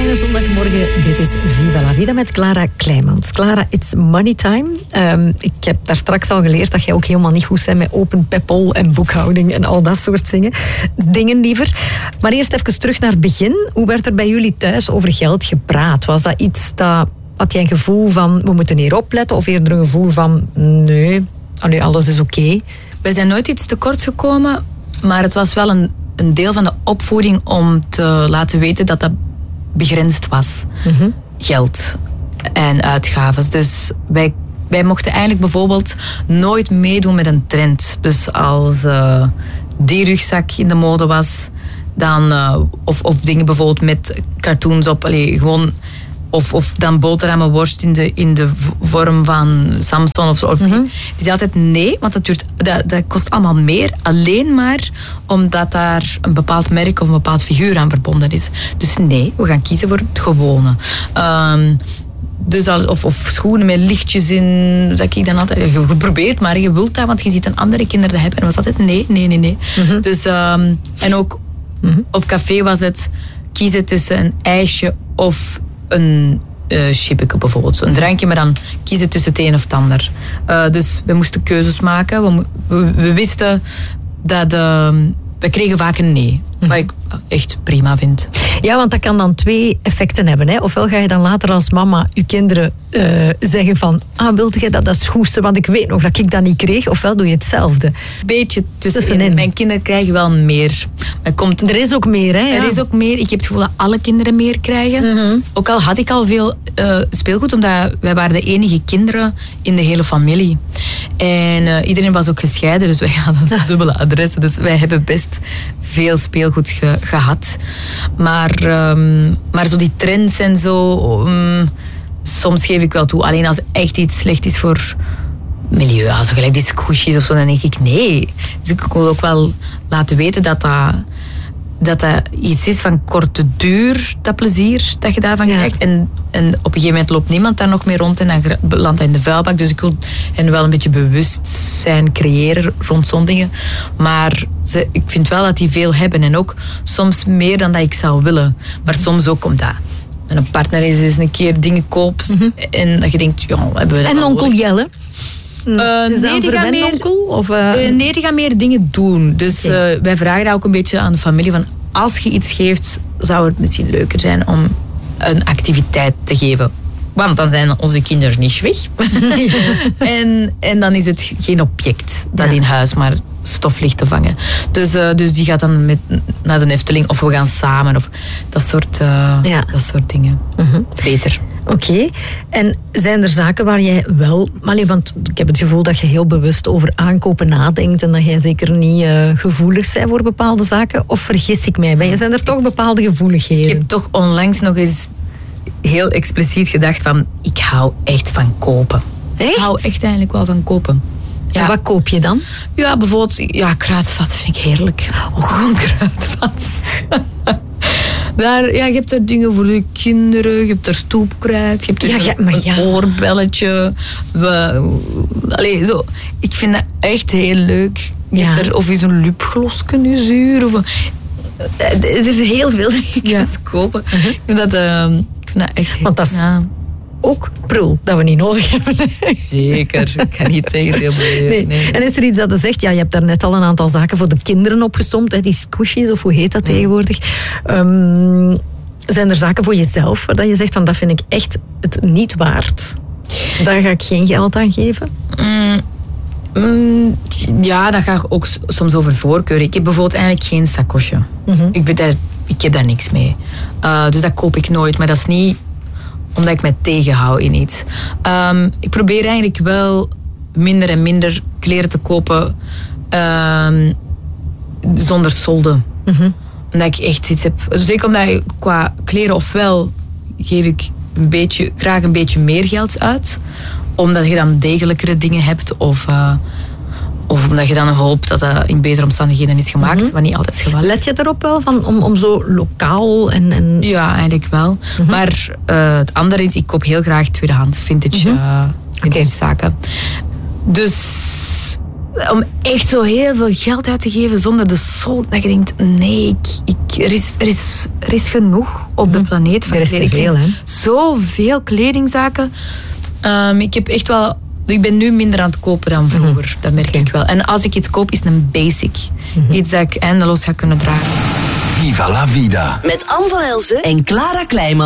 fijne zondagmorgen. Dit is Viva la Vida met Clara Kleimans. Clara, it's money time. Ik heb daar straks al geleerd dat jij ook helemaal niet goed bent met open peppel en boekhouding en al dat soort dingen liever. Maar eerst even terug naar het begin. Hoe werd er bij jullie thuis over geld gepraat? Was dat iets dat... Had jij een gevoel van, we moeten hier opletten? Of eerder een gevoel van, nee, alles is oké? Wij zijn nooit iets tekort gekomen, maar het was wel een deel van de opvoeding om te laten weten dat dat begrensd was. Mm-hmm. Geld en uitgaven. Dus wij mochten eigenlijk bijvoorbeeld nooit meedoen met een trend. Dus als die rugzak in de mode was, dan, of dingen bijvoorbeeld met cartoons op, gewoon... Of dan boterhammenworst in de vorm van Samson of zo. Mm-hmm. Die zei altijd nee, want dat kost allemaal meer. Alleen maar omdat daar een bepaald merk of een bepaald figuur aan verbonden is. Dus nee, we gaan kiezen voor het gewone. Dus of schoenen met lichtjes in. Dat ik dan altijd geprobeerd, maar je wilt dat, want je ziet een andere kinderen dat hebben. En het was altijd nee. Mm-hmm. Dus, en ook op café was het kiezen tussen een ijsje of een chippeke bijvoorbeeld. Zo'n drankje, maar dan kiezen tussen het een of het ander. Dus we moesten keuzes maken. We wisten dat... we kregen vaak een nee. Wat ik echt prima vind. Ja, want dat kan dan twee effecten hebben. Hè? Ofwel ga je dan later als mama je kinderen zeggen van... wilde jij dat is goed, want ik weet nog dat ik dat niet kreeg. Ofwel doe je hetzelfde. Beetje tussenin. Mijn kinderen krijgen wel meer. Er is ook meer, hè? Ja. Er is ook meer. Ik heb het gevoel dat alle kinderen meer krijgen. Mm-hmm. Ook al had ik al veel speelgoed, omdat wij waren de enige kinderen in de hele familie. En iedereen was ook gescheiden, dus wij hadden zo'n dubbele adressen. Dus wij hebben best veel speelgoed gehad. Maar zo die trends en zo... soms geef ik wel toe. Alleen als echt iets slecht is voor milieu, als gelijk die squishies of zo, dan denk ik nee. Dus ik wil ook wel laten weten dat iets is van korte duur, dat plezier dat je daarvan krijgt. En op een gegeven moment loopt niemand daar nog mee rond en dan landt hij in de vuilbak. Dus ik wil hen wel een beetje bewustzijn creëren rond zo'n dingen. Maar ik vind wel dat die veel hebben en ook soms meer dan dat ik zou willen. Maar soms ook omdat een partner eens een keer dingen koopt en dat je denkt, ja, hebben we dat en onkel nodig? Jelle? Nee, die gaan meer dingen doen. Dus wij vragen dat ook een beetje aan de familie van, als je iets geeft, zou het misschien leuker zijn om een activiteit te geven. Want dan zijn onze kinderen niet weg. en dan is het geen object dat in huis maar stof ligt te vangen. Dus die gaat dan naar de Efteling of we gaan samen. Of dat soort dingen. Mm-hmm. Beter. Oké. En zijn er zaken waar jij wel... want ik heb het gevoel dat je heel bewust over aankopen nadenkt en dat jij zeker niet gevoelig bent voor bepaalde zaken. Of vergis ik mij? Zijn er toch bepaalde gevoeligheden? Ik heb toch onlangs nog eens heel expliciet gedacht van... Ik hou echt van kopen. Echt? Ik hou echt eigenlijk wel van kopen. Ja. En wat koop je dan? Ja, bijvoorbeeld... kruidvat vind ik heerlijk. Gewoon kruidvat. Je hebt er dingen voor de kinderen, je hebt er stoepkruid, je hebt er een oorbelletje. Zo. Ik vind dat echt heel leuk. Je hebt er of eens een lipgloskenzuur. Er is heel veel dat je kunt kopen. Uh-huh. Ik vind dat echt heel... Want dat is ook prul dat we niet nodig hebben. Zeker, ik kan niet tegen nee. En is er iets dat je zegt, je hebt daar net al een aantal zaken voor de kinderen opgesomd, hè, die squishies, of hoe heet dat tegenwoordig? Zijn er zaken voor jezelf waar je zegt, van, dat vind ik echt het niet waard? Daar ga ik geen geld aan geven? Ja, dat gaat ook soms over voorkeur. Ik heb bijvoorbeeld eigenlijk geen sakosje. Mm-hmm. Ik heb daar niks mee. Dus dat koop ik nooit, maar dat is niet omdat ik mij tegenhoud in iets. Ik probeer eigenlijk wel minder en minder kleren te kopen zonder solde. Mm-hmm. Omdat ik echt iets heb... Zeker omdat ik qua kleren ofwel geef ik graag een beetje meer geld uit. Omdat je dan degelijkere dingen hebt of omdat je dan hoopt dat dat in betere omstandigheden is gemaakt, wat niet altijd het geval is. Let je erop wel van om zo lokaal en... Ja, eigenlijk wel. Mm-hmm. Maar het andere is, ik koop heel graag tweedehands vintage zaken. Dus om echt zo heel veel geld uit te geven zonder de soul. Dat je denkt, nee, er is genoeg op de planeet. Van er is te veel, hè? Zoveel kledingzaken. Ik heb echt wel... Ik ben nu minder aan het kopen dan vroeger. Dat merk ik wel. En als ik iets koop, is het een basic. Iets dat ik eindeloos ga kunnen dragen. Viva la Vida. Met Anne van Elsen en Clara Kleijman.